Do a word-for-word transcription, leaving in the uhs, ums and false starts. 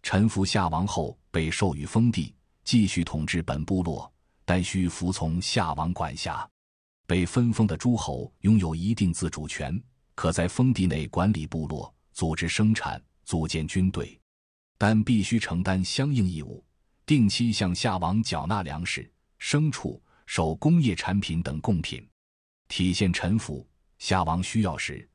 臣服夏王后被授予封地，继续统治本部落，但需服从夏王管辖。被分封的诸侯拥有一定自主权，可在封地内管理部落，组织生产，组建军队，但必须承担相应义务，定期向夏王缴纳粮食、牲畜、手工业产品等贡品。体现臣服，夏王需要时，